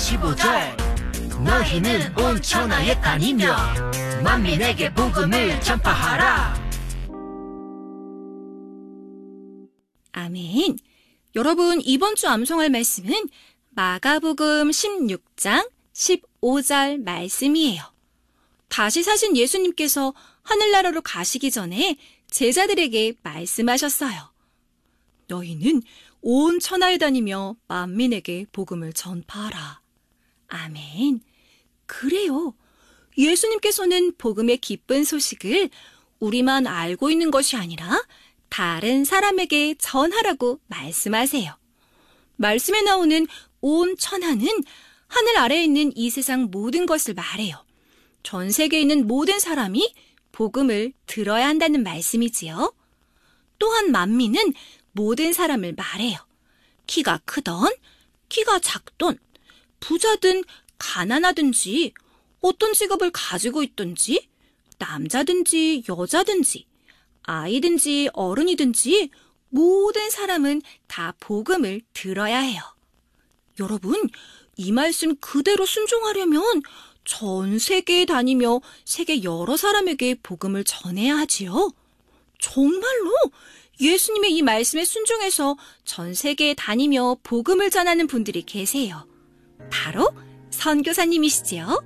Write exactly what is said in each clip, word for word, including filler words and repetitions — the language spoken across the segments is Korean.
십오 절 너희는 온 천하에 다니며 만민에게 복음을 전파하라. 아멘. 여러분, 이번 주 암송할 말씀은 마가복음 십육 장 십오 절 말씀이에요. 다시 사신 예수님께서 하늘나라로 가시기 전에 제자들에게 말씀하셨어요. 너희는 온 천하에 다니며 만민에게 복음을 전파하라. 아멘. 그래요. 예수님께서는 복음의 기쁜 소식을 우리만 알고 있는 것이 아니라 다른 사람에게 전하라고 말씀하세요. 말씀에 나오는 온 천하는 하늘 아래에 있는 이 세상 모든 것을 말해요. 전 세계에 있는 모든 사람이 복음을 들어야 한다는 말씀이지요. 또한 만민은 모든 사람을 말해요. 키가 크던, 키가 작던, 부자든 가난하든지, 어떤 직업을 가지고 있든지, 남자든지 여자든지, 아이든지 어른이든지 모든 사람은 다 복음을 들어야 해요. 여러분, 이 말씀 그대로 순종하려면 전 세계에 다니며 세계 여러 사람에게 복음을 전해야 하지요. 정말로 예수님의 이 말씀에 순종해서 전 세계에 다니며 복음을 전하는 분들이 계세요. 바로 선교사님이시지요.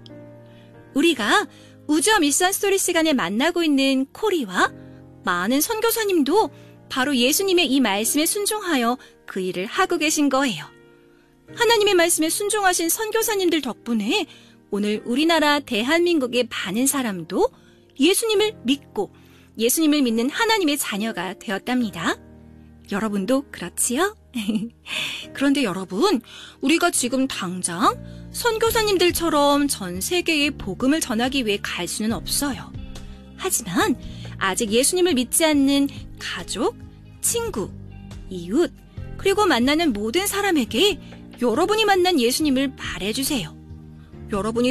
우리가 우주와 미션 스토리 시간에 만나고 있는 코리와 많은 선교사님도 바로 예수님의 이 말씀에 순종하여 그 일을 하고 계신 거예요. 하나님의 말씀에 순종하신 선교사님들 덕분에 오늘 우리나라 대한민국의 많은 사람도 예수님을 믿고 예수님을 믿는 하나님의 자녀가 되었답니다. 여러분도 그렇지요? 그런데 여러분, 우리가 지금 당장 선교사님들처럼 전 세계에 복음을 전하기 위해 갈 수는 없어요. 하지만 아직 예수님을 믿지 않는 가족, 친구, 이웃, 그리고 만나는 모든 사람에게 여러분이 만난 예수님을 말해주세요. 여러분이